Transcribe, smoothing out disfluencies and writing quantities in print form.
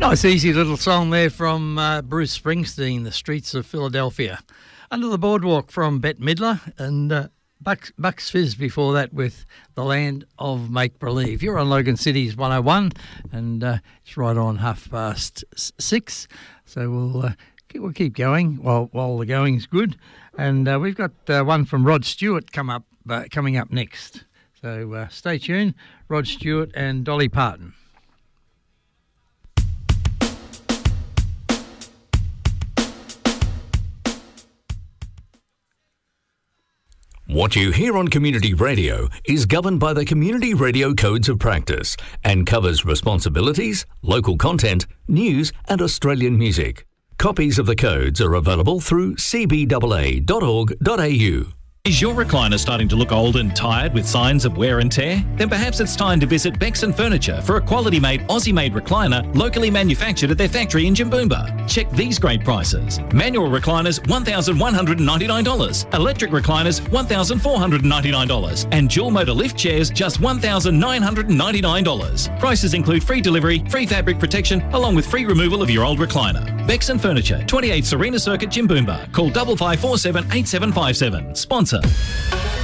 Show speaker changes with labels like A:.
A: Nice, easy little song there from Bruce Springsteen, The Streets of Philadelphia. Under the Boardwalk from Bette Midler, and Bucks Fizz before that with The Land of Make Believe. You're on Logan City's 101, and it's right on 6:30. So we'll keep going while the going's good. And we've got one from Rod Stewart coming up next. So stay tuned. Rod Stewart and Dolly Parton.
B: What you hear on community radio is governed by the Community Radio Codes of Practice and covers responsibilities, local content, news and Australian music. Copies of the codes are available through cbaa.org.au.
C: Is your recliner starting to look old and tired with signs of wear and tear? Then perhaps it's time to visit Bexon Furniture for a quality-made, Aussie-made recliner locally manufactured at their factory in Jimboomba. Check these great prices. Manual recliners, $1,199. Electric recliners, $1,499. And dual motor lift chairs, just $1,999. Prices include free delivery, free fabric protection, along with free removal of your old recliner. Bexon Furniture, 28 Serena Circuit, Jimboomba. Call 5547 8757. Sponsor.